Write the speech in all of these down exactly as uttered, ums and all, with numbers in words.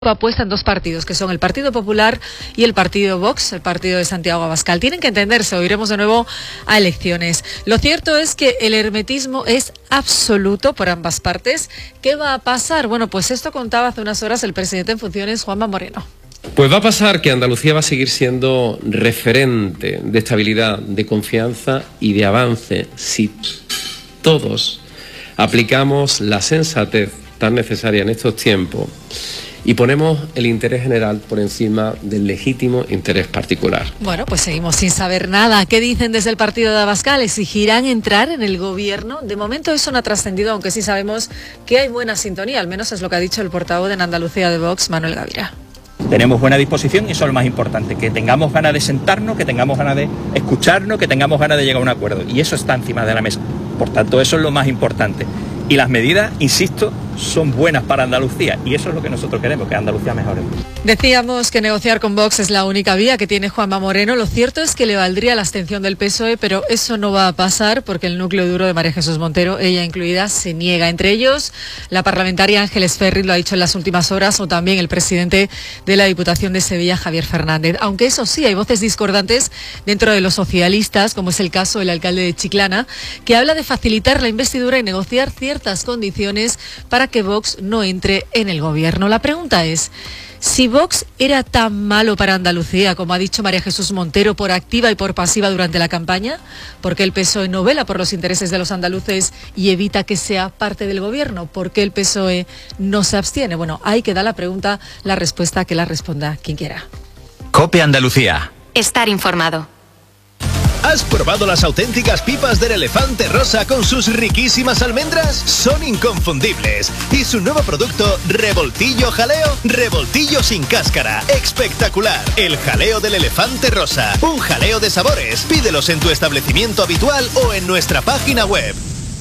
apuesta en dos partidos, que son el Partido Popular y el Partido Vox, el partido de Santiago Abascal. Tienen que entenderse, o iremos de nuevo a elecciones. Lo cierto es que el hermetismo es absoluto por ambas partes. ¿Qué va a pasar? Bueno, pues esto contaba hace unas horas el presidente en funciones, Juanma Moreno. Pues va a pasar que Andalucía va a seguir siendo referente de estabilidad, de confianza y de avance si todos aplicamos la sensatez tan necesaria en estos tiempos y ponemos el interés general por encima del legítimo interés particular. Bueno, pues seguimos sin saber nada. ¿Qué dicen desde el partido de Abascal? ¿Exigirán entrar en el gobierno? De momento eso no ha trascendido, aunque sí sabemos que hay buena sintonía, al menos es lo que ha dicho el portavoz en Andalucía de Vox, Manuel Gavira. Tenemos buena disposición y eso es lo más importante, que tengamos ganas de sentarnos, que tengamos ganas de escucharnos, que tengamos ganas de llegar a un acuerdo. Y eso está encima de la mesa. Por tanto, eso es lo más importante. Y las medidas, insisto, son buenas para Andalucía y eso es lo que nosotros queremos, que Andalucía mejore. Decíamos que negociar con Vox es la única vía que tiene Juanma Moreno. Lo cierto es que le valdría la abstención del P S O E, pero eso no va a pasar porque el núcleo duro de María Jesús Montero, ella incluida, se niega. Entre ellos, la parlamentaria Ángeles Ferri lo ha dicho en las últimas horas, o también el presidente de la Diputación de Sevilla, Javier Fernández. Aunque eso sí, hay voces discordantes dentro de los socialistas, como es el caso del alcalde de Chiclana, que habla de facilitar la investidura y negociar ciertas condiciones para que Vox no entre en el gobierno. La pregunta es, si Vox era tan malo para Andalucía, como ha dicho María Jesús Montero, por activa y por pasiva durante la campaña, ¿por qué el P S O E no vela por los intereses de los andaluces y evita que sea parte del gobierno? ¿Por qué el P S O E no se abstiene? Bueno, ahí queda la pregunta, la respuesta que la responda quien quiera. COPE Andalucía. Estar informado. ¿Has probado las auténticas pipas del Elefante Rosa con sus riquísimas almendras? Son inconfundibles. Y su nuevo producto, Revoltillo Jaleo, revoltillo sin cáscara. Espectacular. El jaleo del Elefante Rosa. Un jaleo de sabores. Pídelos en tu establecimiento habitual o en nuestra página web.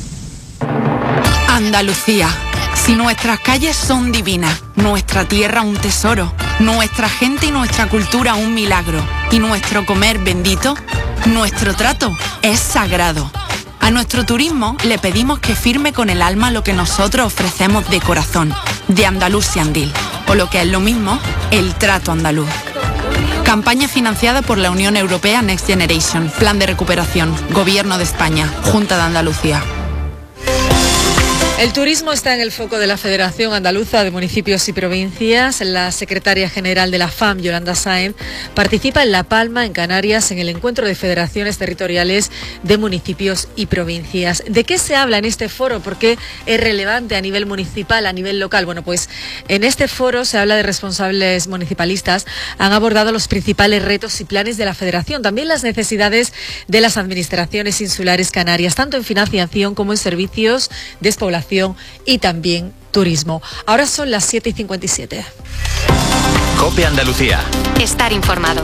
Andalucía. Si nuestras calles son divinas, nuestra tierra un tesoro, nuestra gente y nuestra cultura un milagro, y nuestro comer bendito, nuestro trato es sagrado. A nuestro turismo le pedimos que firme con el alma lo que nosotros ofrecemos de corazón, de Andalusiandil, o lo que es lo mismo, el trato andaluz. Campaña financiada por la Unión Europea Next Generation, Plan de Recuperación, Gobierno de España, Junta de Andalucía. El turismo está en el foco de la Federación Andaluza de Municipios y Provincias. La secretaria general de la F A M, Yolanda Sáenz, participa en La Palma, en Canarias, en el encuentro de federaciones territoriales de municipios y provincias. ¿De qué se habla en este foro? ¿Por qué es relevante a nivel municipal, a nivel local? Bueno, pues en este foro se habla de responsables municipalistas. Han abordado los principales retos y planes de la Federación, también las necesidades de las administraciones insulares canarias, tanto en financiación como en servicios, despoblación y también turismo. Ahora son las siete y cincuenta y siete. COPE Andalucía. Estar informado.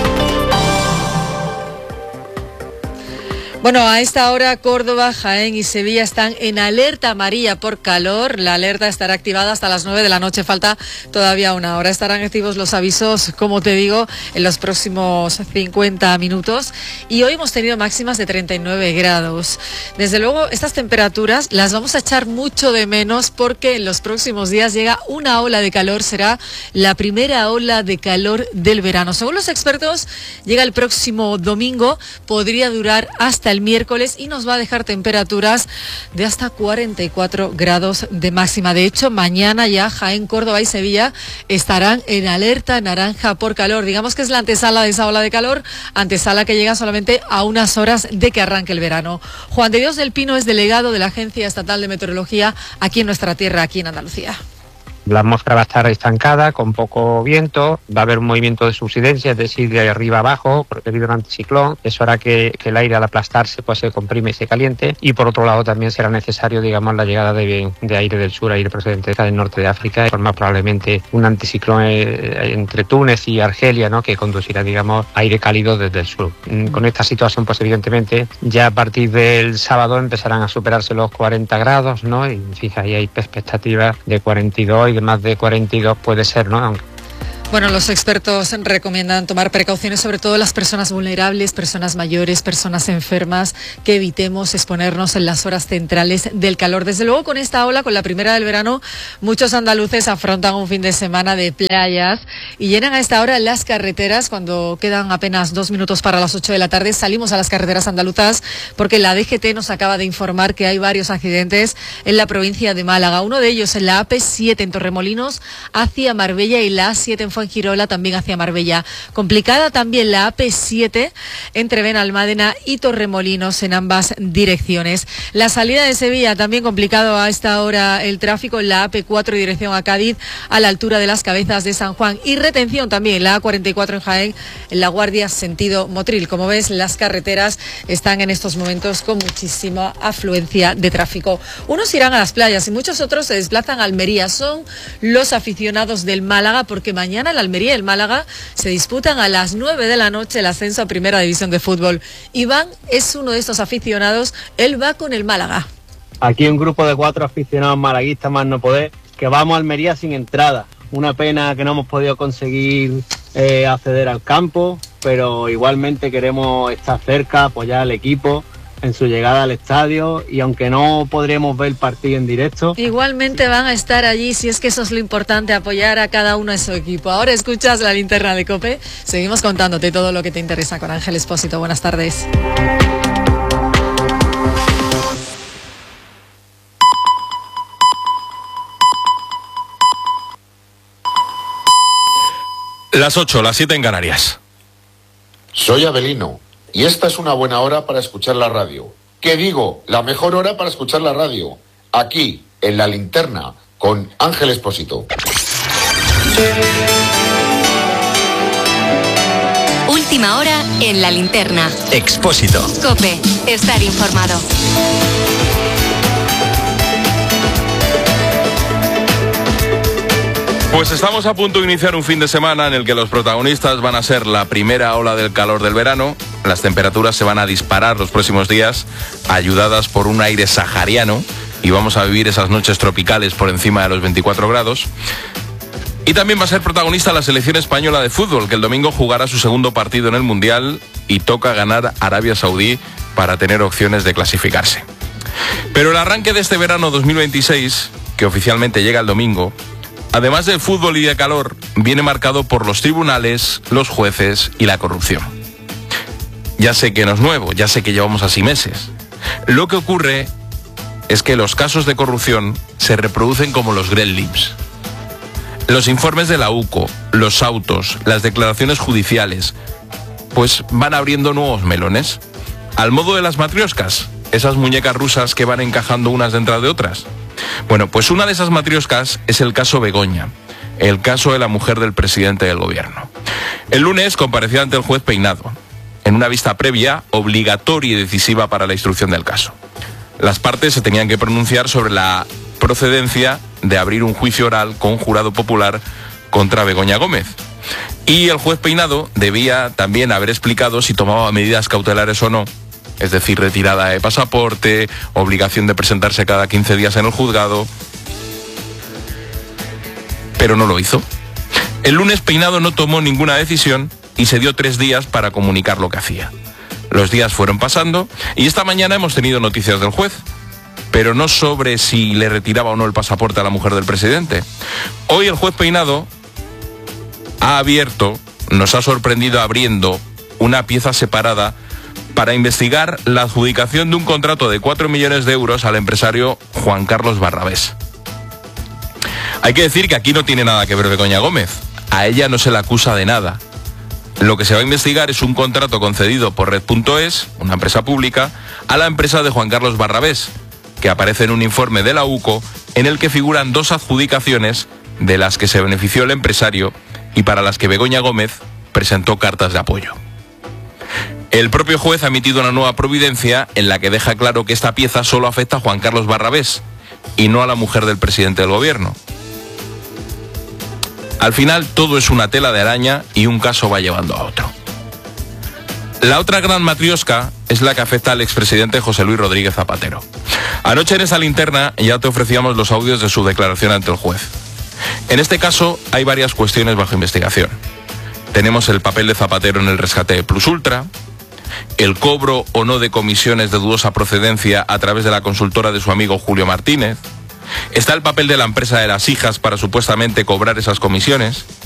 Bueno, a esta hora Córdoba, Jaén y Sevilla están en alerta amarilla por calor. La alerta estará activada hasta las nueve de la noche. Falta todavía una hora. Estarán activos los avisos, como te digo, en los próximos cincuenta minutos. Y hoy hemos tenido máximas de treinta y nueve grados. Desde luego, estas temperaturas las vamos a echar mucho de menos porque en los próximos días llega una ola de calor. Será la primera ola de calor del verano. Según los expertos, llega el próximo domingo. Podría durar hasta el miércoles y nos va a dejar temperaturas de hasta cuarenta y cuatro grados de máxima. De hecho, mañana ya Jaén, Córdoba y Sevilla estarán en alerta naranja por calor. Digamos que es la antesala de esa ola de calor, antesala que llega solamente a unas horas de que arranque el verano. Juan de Dios del Pino es delegado de la Agencia Estatal de Meteorología aquí en nuestra tierra, aquí en Andalucía. La atmósfera va a estar estancada, con poco viento, va a haber un movimiento de subsidencia, es decir, de arriba abajo, debido a un anticiclón. Eso hará que, que el aire al aplastarse pues se comprime y se caliente. Y por otro lado también será necesario, digamos, la llegada de, de aire del sur, aire procedente del norte de África, de forma probablemente un anticiclón eh, entre Túnez y Argelia, ¿no?, que conducirá, digamos, aire cálido desde el sur. Con esta situación, pues evidentemente, ya a partir del sábado empezarán a superarse los cuarenta grados, ¿no? Y fíjate, ahí hay expectativas de cuarenta y dos y de más de cuarenta y dos puede ser, ¿no? Bueno, los expertos recomiendan tomar precauciones, sobre todo las personas vulnerables, personas mayores, personas enfermas, que evitemos exponernos en las horas centrales del calor. Desde luego, con esta ola, con la primera del verano, muchos andaluces afrontan un fin de semana de playas y llenan a esta hora las carreteras. Cuando quedan apenas dos minutos para las ocho de la tarde, salimos a las carreteras andaluzas porque la D G T nos acaba de informar que hay varios accidentes en la provincia de Málaga. Uno de ellos en la A P siete en Torremolinos hacia Marbella y la A siete en Fuengirola también hacia Marbella. Complicada también la A P siete entre Benalmádena y Torremolinos en ambas direcciones. La salida de Sevilla también complicado a esta hora el tráfico en la A P cuatro y dirección a Cádiz a la altura de las Cabezas de San Juan, y retención también en la A cuarenta y cuatro en Jaén en La Guardia sentido Motril. Como ves, las carreteras están en estos momentos con muchísima afluencia de tráfico. Unos irán a las playas y muchos otros se desplazan a Almería. Son los aficionados del Málaga, porque mañana el Almería y el Málaga se disputan a las nueve de la noche el ascenso a Primera División de Fútbol. Iván es uno de estos aficionados, él va con el Málaga. Aquí un grupo de cuatro aficionados malaguistas más no poder, que vamos a Almería sin entrada. Una pena que no hemos podido conseguir eh, acceder al campo, pero igualmente queremos estar cerca, apoyar al equipo en su llegada al estadio, y aunque no podremos ver el partido en directo, igualmente van a estar allí, si es que eso es lo importante, apoyar a cada uno de su equipo. Ahora escuchas la linterna de COPE, seguimos contándote todo lo que te interesa con Ángel Expósito. Buenas tardes. Las ocho, las siete en Canarias. Soy Abelino y esta es una buena hora para escuchar la radio. ¿Qué digo? La mejor hora para escuchar la radio. Aquí, en La Linterna, con Ángel Expósito. Última hora en La Linterna. Expósito. COPE, estar informado. Pues estamos a punto de iniciar un fin de semana en el que los protagonistas van a ser la primera ola del calor del verano. Las temperaturas se van a disparar los próximos días, ayudadas por un aire sahariano, y vamos a vivir esas noches tropicales por encima de los veinticuatro grados. Y también va a ser protagonista la selección española de fútbol, que el domingo jugará su segundo partido en el Mundial y toca ganar Arabia Saudí para tener opciones de clasificarse. Pero el arranque de este verano dos mil veintiséis, que oficialmente llega el domingo, además del fútbol y de calor, viene marcado por los tribunales, los jueces y la corrupción. Ya sé que no es nuevo, ya sé que llevamos así meses. Lo que ocurre es que los casos de corrupción se reproducen como los gremlins. Los informes de la U C O, los autos, las declaraciones judiciales, pues van abriendo nuevos melones. Al modo de las matrioscas, esas muñecas rusas que van encajando unas dentro de otras. Bueno, pues una de esas matrioscas es el caso Begoña, el caso de la mujer del presidente del gobierno. El lunes compareció ante el juez Peinado, en una vista previa, obligatoria y decisiva para la instrucción del caso. Las partes se tenían que pronunciar sobre la procedencia de abrir un juicio oral con jurado popular contra Begoña Gómez. Y el juez Peinado debía también haber explicado si tomaba medidas cautelares o no, es decir, retirada de pasaporte, obligación de presentarse cada quince días en el juzgado. Pero no lo hizo. El lunes Peinado no tomó ninguna decisión y se dio tres días para comunicar lo que hacía. Los días fueron pasando y esta mañana hemos tenido noticias del juez, pero no sobre si le retiraba o no el pasaporte a la mujer del presidente. Hoy el juez Peinado ha abierto, nos ha sorprendido abriendo una pieza separada para investigar la adjudicación de un contrato de cuatro millones de euros al empresario Juan Carlos Barrabés. Hay que decir que aquí no tiene nada que ver Begoña Gómez. A ella no se la acusa de nada. Lo que se va a investigar es un contrato concedido por Red punto es, una empresa pública, a la empresa de Juan Carlos Barrabés, que aparece en un informe de la U C O en el que figuran dos adjudicaciones de las que se benefició el empresario y para las que Begoña Gómez presentó cartas de apoyo. El propio juez ha emitido una nueva providencia en la que deja claro que esta pieza solo afecta a Juan Carlos Barrabés y no a la mujer del presidente del gobierno. Al final todo es una tela de araña y un caso va llevando a otro. La otra gran matriosca es la que afecta al expresidente José Luis Rodríguez Zapatero. Anoche en esa linterna ya te ofrecíamos los audios de su declaración ante el juez. En este caso hay varias cuestiones bajo investigación. Tenemos el papel de Zapatero en el rescate de Plus Ultra, el cobro o no de comisiones de dudosa procedencia a través de la consultora de su amigo Julio Martínez, está el papel de la empresa de las hijas para supuestamente cobrar esas comisiones,